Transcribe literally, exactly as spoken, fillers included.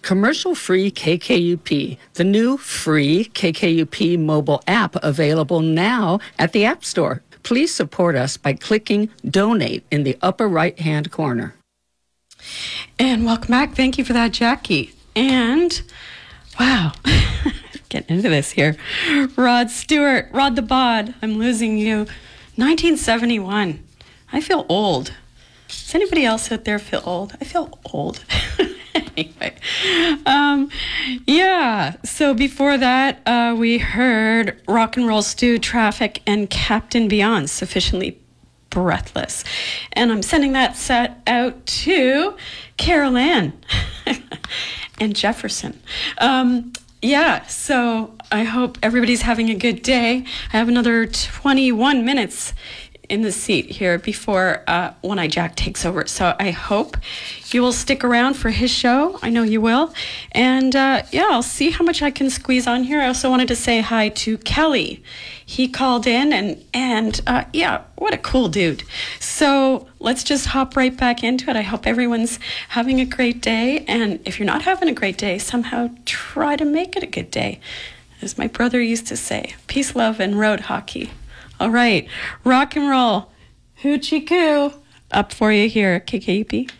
commercial-free K K U P, the new free K K U P mobile app available now at the App Store. Please support us by clicking Donate in the upper right-hand corner. And welcome back. Thank you for that, Jackie. And, wow, getting into this here. Rod Stewart, Rod the Bod, I'm losing you. nineteen seventy-one. I feel old. Does anybody else out there feel old? I feel old. Anyway, um, yeah, so before that, uh, we heard Rock and Roll Stew, Traffic, and Captain Beyond, Sufficiently Breathless. And I'm sending that set out to Carol Ann and Jefferson. Um, yeah, so I hope everybody's having a good day. I have another twenty-one minutes in the seat here before uh, One Eye Jack takes over. So I hope you will stick around for his show. I know you will. And uh, yeah, I'll see how much I can squeeze on here. I also wanted to say hi to Kelly. He called in and, and uh, yeah, what a cool dude. So let's just hop right back into it. I hope everyone's having a great day. And if you're not having a great day, somehow try to make it a good day. As my brother used to say, peace, love, and road hockey. All right, rock and roll, hoochie coo, up for you here at K K U P.